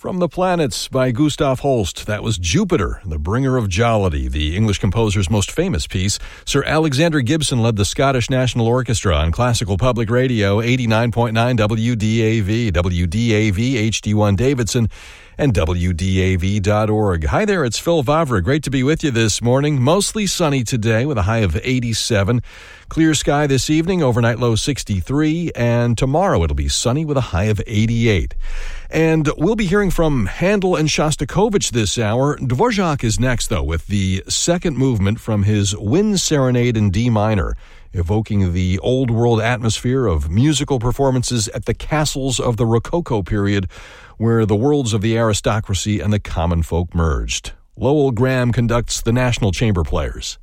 From the Planets by Gustav Holst. That was Jupiter, the bringer of jollity, the English composer's most famous piece. Sir Alexander Gibson led the Scottish National Orchestra on Classical Public Radio, 89.9 WDAV, WDAV HD1 Davidson, and WDAV.org. Hi there, it's Phil Vavra. Great to be with you this morning. Mostly sunny today with a high of 87. Clear sky this evening, overnight low 63, and tomorrow it'll be sunny with a high of 88. And we'll be hearing from Handel and Shostakovich this hour. Dvorak is next, though, with the second movement from his Wind Serenade in D minor, evoking the old world atmosphere of musical performances at the castles of the Rococo period, where the worlds of the aristocracy and the common folk merged. Lowell Graham conducts the National Chamber Players.